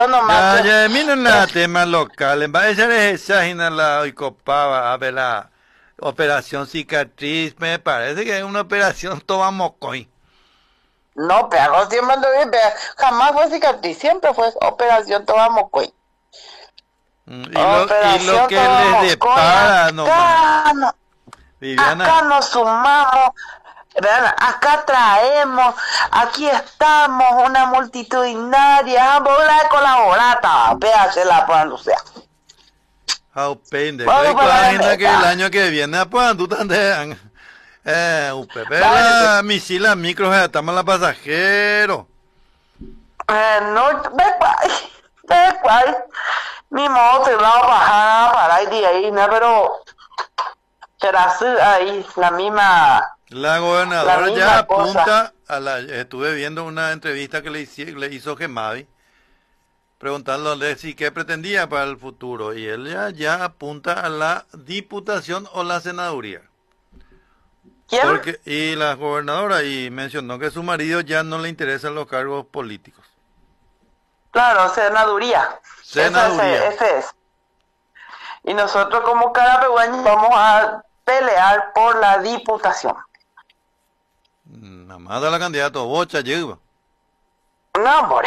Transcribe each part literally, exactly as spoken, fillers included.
nomás. Ya, ya, mira la tema local. En vez de esa la y copaba a ver la operación cicatriz, me parece que es una operación toda mocoy. No, pero siempre ando bien, pero jamás fue cicatriz, siempre fue operación toda mocoy. Mm, Y lo, y lo Operación que toda les mocoy. depara nomás. Acá, no- acá Viviana, nos sumamos, vean, acá traemos, aquí estamos, una multitudinaria, bola de colaborata, véase la sea. how pende, Vamos creo que para la la agenda que el meta. año que viene, pues, tú también. Eh, U P P, Vale, pues, la misila micro, estamos la pasajero. eh, no, ve cuál, ve cuál. Mi modo se va a bajar para ahí de ahí, ¿no? Pero será así ahí, la misma, La la gobernadora ya misma cosa. apunta a la, estuve viendo una entrevista que le, hici- le hizo Gemavi, preguntándole si qué pretendía para el futuro, y él ya, ya apunta a la diputación o la senaduría. ¿Quién? Porque, y la gobernadora, y mencionó que su marido ya no le interesan los cargos políticos. Claro, senaduría. Ese es, Senaduría. ese es. Y nosotros como carapeguaños vamos a pelear por la diputación. Nada más da la candidata Bocha lleva. No, hombre.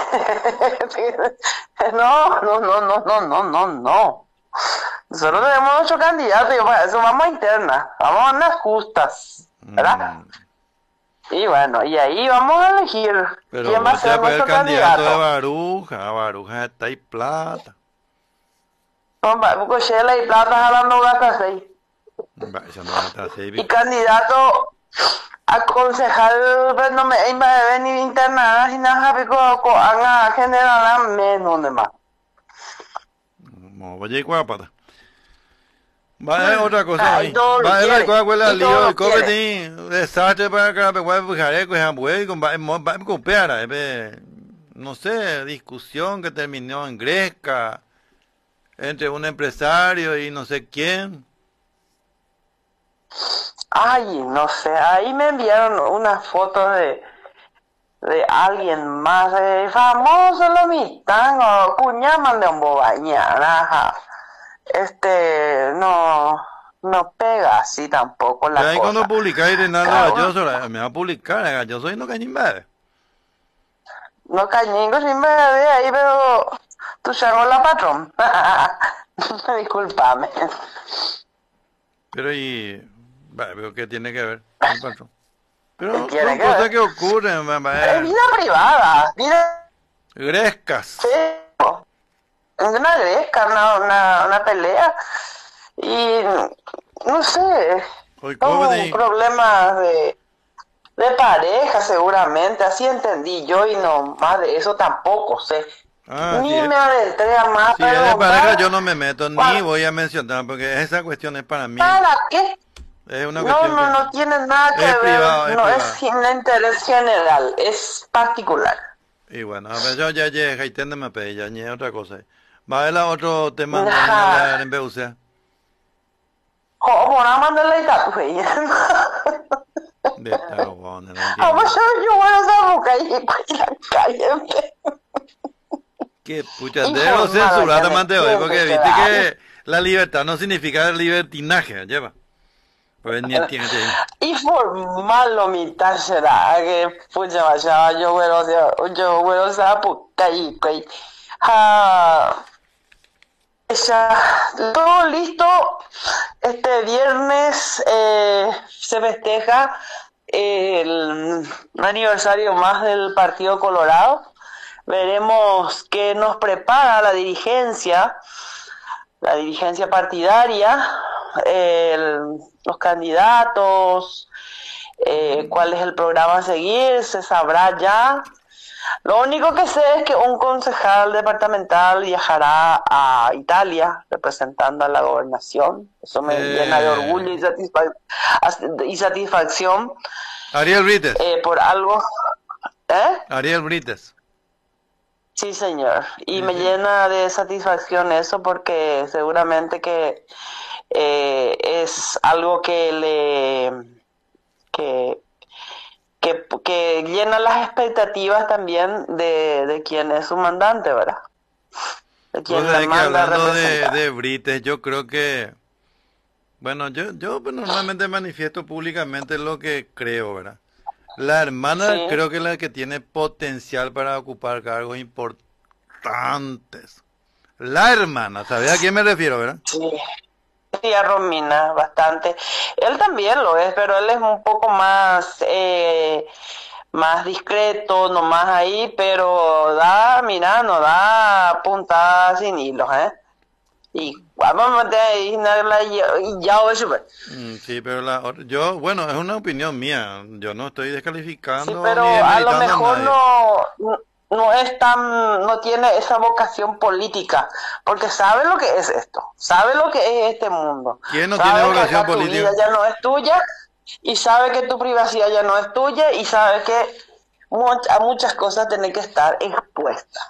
No, no, no, no, no, no, no, no. Nosotros tenemos ocho candidatos y para eso vamos a interna. Vamos a unas justas, ¿verdad? Mm, Y bueno, y ahí vamos a elegir pero quién va a ser Bocha fue el nuestro candidato de candidato. Baruja, Baruja está ahí plata. Con Cochela y Plata jalando gatas ahí. Va, eso no va a estar así, Y vi. candidato a concejal, pues no me iba a venir internada, si nada, pico, a general menos de más. No, voy a ir guapa. Va a haber otra cosa Ah, y ahí. todo lo Va a haber quiere, la cosa y lío todo y lo quiere. copete desastre para que me voy a fijar con esa mujer con va va a copiar, no sé, discusión que terminó en Gresca entre un empresario y no sé quién. Ay, no sé, ahí me enviaron una foto de, de alguien más, eh, famoso lo mitán, o cuñaman de un bobañana, este, no, no pega así tampoco Pero la ahí cuando cosa. publicáis Reinaldo Cada uno, Galloso, me va a publicar, Galloso y no cañimba. no cañingo sin me de ahí, pero tú chango la patrón. Disculpame. Pero y, va, pero ¿qué tiene que ver el patrón? Pero Tiene son que cosas ver. que ocurren, mamá. Es vida privada, vida Grescas. feo. Una gresca, una, una, una pelea. Y no sé, Hoy son copete. problemas de, de pareja seguramente, así entendí yo y no más de eso tampoco sé. Ah, sí, Ni es. me adentré a más Si es de pareja, yo preguntar. no me meto, ni ¿Cuál- voy a mencionar, porque esa cuestión es para mí, ¿Para qué? es una No, cuestión no, que no tiene nada que es ver, privado, es no es privado. un interés general, es particular. Y bueno, a ver, yo ya llegué, y tende me pedí, ya ni otra cosa. Va a haber la otro tema en Ajá. la en B U C. Họ bỏ ra mandar la ita tuhe. De esta huevona, no Ama entiendo. yo voy a saber que hay la calle. Que pucha, debo Informada censurar que me tamante hoy, porque siento viste será. que la libertad no significa libertinaje, lleva. Pues ni entiende. Informal lo mitad será que pucha vaya yo bueno yo bueno sa puta y que ha ya todo listo. Este viernes eh, se festeja el aniversario más del Partido Colorado. Veremos qué nos prepara la dirigencia, la dirigencia partidaria, el, los candidatos, eh, cuál es el programa a seguir, se sabrá ya. Lo único que sé es que un concejal departamental viajará a Italia representando a la gobernación. Eso me llena de orgullo y, Eh, satisfac y satisfacción Ariel Brites, eh, por algo. ¿Eh? Ariel Brites. Sí, señor. Y Sí, me sí. llena de satisfacción eso porque seguramente que eh, es algo que le que que, que llena las expectativas también de, de quien es su mandante, ¿verdad? De quien Vos le sabés que manda a hablando de, representar. de Brites, yo creo que, bueno, yo, yo pues, normalmente manifiesto públicamente lo que creo, ¿verdad? La hermana Sí, creo que es la que tiene potencial para ocupar cargos importantes. La hermana, ¿sabes a quién me refiero, verdad? sí. Sí, a Romina, bastante. Él también lo es, pero él es un poco más, eh, más discreto, nomás ahí, pero da, mira, no da puntadas sin hilos, ¿eh? Y vamos a meter ahí, la- y ya voy súper. Mm, sí, pero la, or- yo, bueno, es una opinión mía. Yo no estoy Sí, descalificando ni pero a lo demeritando a mejor nadie. no, no no es tan, no tiene esa vocación política, porque sabe lo que es esto, sabe lo que es este mundo, ¿Quién no tiene sabe que vocación acá tu vida política? ya no es tuya y sabe que tu privacidad ya no es tuya y sabe que much- a muchas cosas tenés que estar expuesta.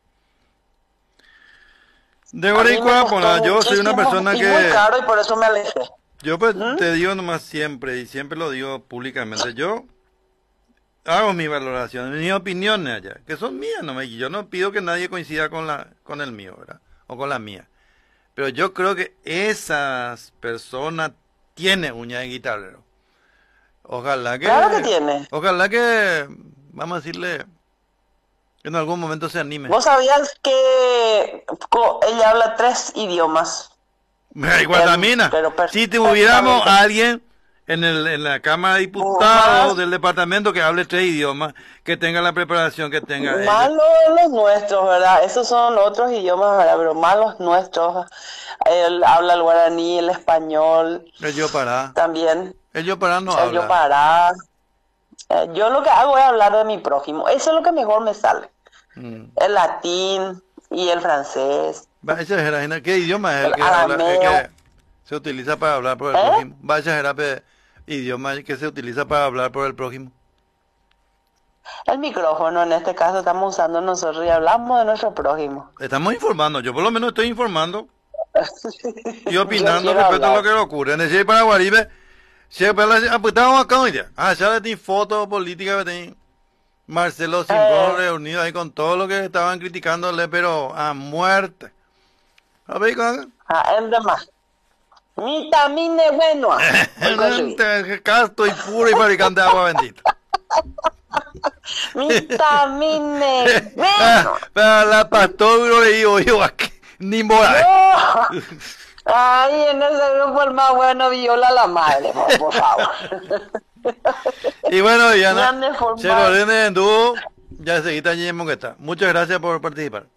De A mí me Boricua, costó pues, yo soy una muchísimo persona y muy que, caro y por eso me alejé. yo pues ¿Mm? te digo nomás siempre, y siempre lo digo públicamente, yo hago mi valoración, mis opiniones allá, que son mías, no me, yo no pido que nadie coincida con la, con el mío, ¿verdad? O con la mía. Pero yo creo que esas personas tienen uñas de guitarrero. Ojalá Claro que que, tiene. ojalá que, vamos a decirle, en algún momento se anime. ¿Vos sabías que co- ella habla tres idiomas? Y Em, Guatamina, pero si tuviéramos perfectamente. a alguien en el, en la Cámara de Diputados Más, del departamento que hable tres idiomas, que tenga la preparación que tenga más ella. lo- los nuestros, ¿verdad? Esos son otros idiomas, ¿verdad? Pero más los nuestros. Él habla el guaraní, el español El yo para, también, el yo para no el habla. yopará. Eh, yo lo que hago es hablar de mi prójimo. Eso es lo que mejor me sale. Mm. El latín y el francés, Va a exagerar, Gina. ¿Qué idioma es el el que habla, el arameo. que se utiliza para hablar por el ¿Eh? prójimo? Va a exagerar, pe- idioma que se utiliza para hablar por el prójimo. El micrófono, en este caso, estamos usando nosotros y hablamos de nuestro prójimo. Estamos informando, yo por lo menos estoy informando y Yo opinando quiero respecto a lo hablar. que ocurre. En el para Guaribe, siempre la apuntamos acá hoy día. Ah, ya le fotos políticas que tiene Marcelo Simbrón Eh, reunido ahí con todo lo que estaban criticándole, pero a muerte. A ver, con- ah, el demás. Vitamina bueno. Hoy conseguí. casto y puro y fabricante de agua bendita. Vitamina Ah, bueno. para la pastora le digo yo aquí, ni moral. No. Ahí en ese grupo el más bueno viola a la madre, por, por favor. Y bueno, Me Diana, han deformado. se lo den en dúo, ya seguita allí en Moqueta. Muchas gracias por participar.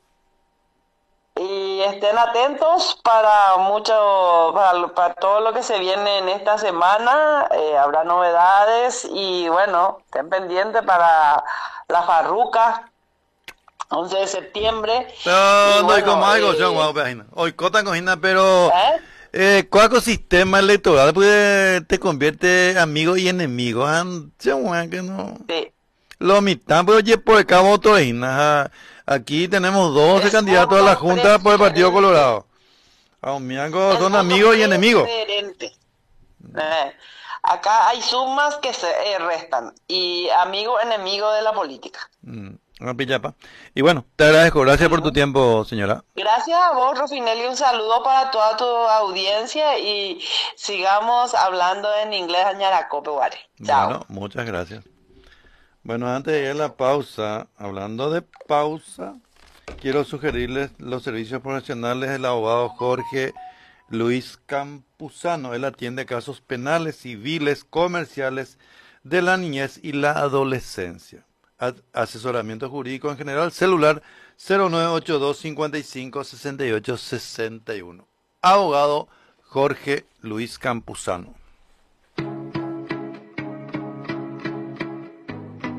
Y estén atentos para mucho, para, para todo lo que se viene en esta semana. Eh, habrá novedades y bueno, estén pendientes para la farruca, once de septiembre. No, Y no hay como bueno, algo, eh, son guau, página. Hoy cotan cojina, pero ¿eh? eh, ¿cuál sistema electoral pues, te convierte amigo y enemigo? Ah, son guau, que no. Sí. Lo mitad, pues oye, por acá voto reina. Aquí tenemos doce Es candidatos a la algo Junta por el Partido preferente. Colorado. A un miango Es son voto amigos y enemigos. preferente. Eh, acá hay sumas que se eh, restan y amigo enemigo de la política. Mm, una pillapa. Y bueno, te agradezco. Gracias por tu tiempo, señora. Gracias a vos, Rofinelli, un saludo para toda tu audiencia y sigamos hablando en inglés Añaracope, Guare. Chao. Bueno, muchas gracias. Bueno, antes de ir a la pausa, hablando de pausa, quiero sugerirles los servicios profesionales del abogado Jorge Luis Campuzano. Él atiende casos penales, civiles, comerciales de la niñez y la adolescencia. Ad- asesoramiento jurídico en general, celular cero nueve ocho dos cinco cinco seis ocho seis uno. Abogado Jorge Luis Campuzano.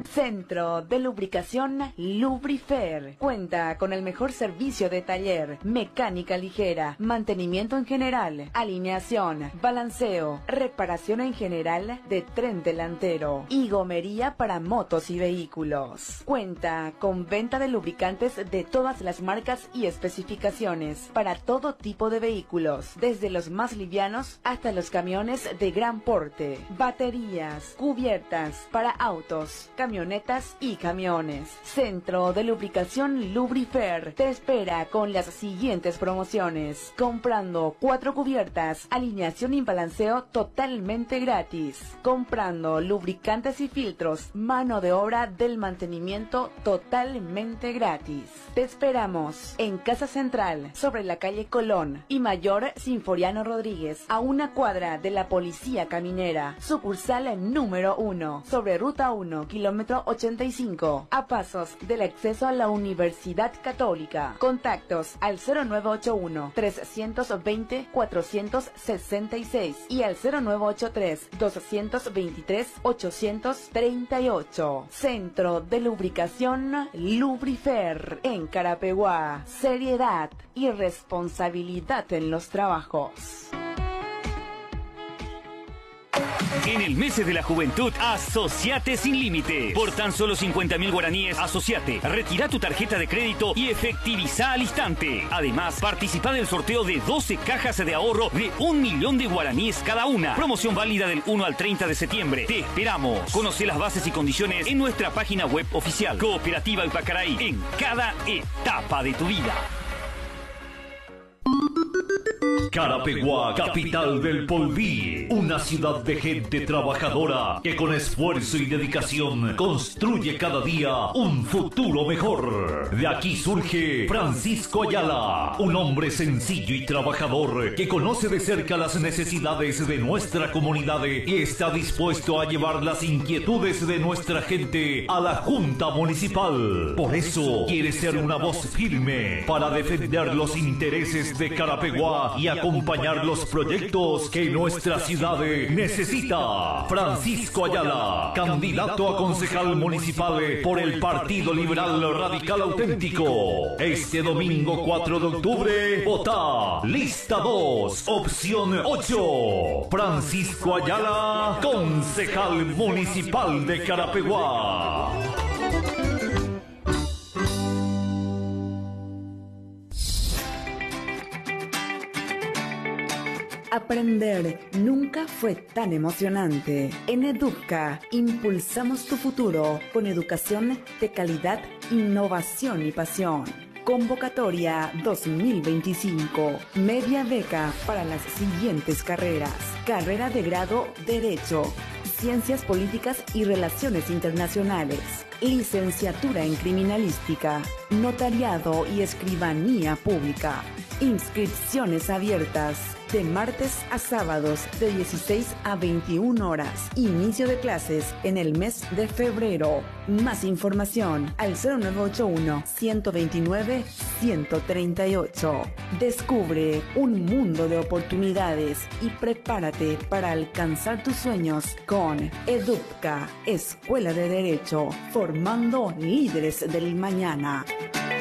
Centro de Lubricación Lubrifer. Cuenta con el mejor servicio de taller, mecánica ligera, mantenimiento en general, alineación, balanceo, reparación en general de tren delantero y gomería para motos y vehículos. Cuenta con venta de lubricantes de todas las marcas y especificaciones para todo tipo de vehículos, desde los más livianos hasta los camiones de gran porte, baterías, cubiertas para autos, camionetas y camiones. Centro de Lubricación Lubrifer te espera con las siguientes promociones. Comprando cuatro cubiertas, alineación y balanceo totalmente gratis. Comprando lubricantes y filtros, mano de obra del mantenimiento totalmente gratis. Te esperamos en Casa Central, sobre la calle Colón y Mayor Sinforiano Rodríguez, a una cuadra de la Policía Caminera. Sucursal número uno, sobre Ruta uno, kilómetro ochenta y cinco, a pasos del acceso a la Universidad Católica. Contactos al cero nueve ocho uno, tres dos cero, cuatro seis seis y al cero nueve ocho tres, dos dos tres, ocho tres ocho. Centro de Lubricación Lubrifer en Carapeguá. Seriedad y responsabilidad en los trabajos. En el mes de la juventud, asociate sin límite. Por tan solo cincuenta mil guaraníes, asociate. Retira tu tarjeta de crédito y efectiviza al instante. Además, participa del sorteo de doce cajas de ahorro de un millón de guaraníes cada una. Promoción válida del uno al treinta de septiembre. Te esperamos. Conoce las bases y condiciones en nuestra página web oficial. Cooperativa Ipacaraí, en cada etapa de tu vida. Carapeguá, capital del Polví, una ciudad de gente trabajadora que con esfuerzo y dedicación construye cada día un futuro mejor. De aquí surge Francisco Ayala, un hombre sencillo y trabajador que conoce de cerca las necesidades de nuestra comunidad y está dispuesto a llevar las inquietudes de nuestra gente a la Junta Municipal. Por eso quiere ser una voz firme para defender los intereses de Carapeguá y acompañar los proyectos que nuestra ciudad necesita. Francisco Ayala, candidato a concejal municipal por el Partido Liberal Radical Auténtico. Este domingo cuatro de octubre, vota lista dos, opción ocho. Francisco Ayala, concejal municipal de Carapeguá. Aprender nunca fue tan emocionante. En Educa impulsamos tu futuro con educación de calidad, innovación y pasión. Convocatoria dos mil veinticinco. Media beca para las siguientes carreras. Carrera de grado Derecho, Ciencias Políticas y Relaciones Internacionales. Licenciatura en Criminalística, Notariado y Escribanía Pública. Inscripciones abiertas de martes a sábados de dieciséis a veintiuna horas. Inicio de clases en el mes de febrero. Más información al cero nueve ocho uno, ciento veintinueve, ciento treinta y ocho. Descubre un mundo de oportunidades y prepárate para alcanzar tus sueños con EDUPCA, Escuela de Derecho, formando líderes del mañana.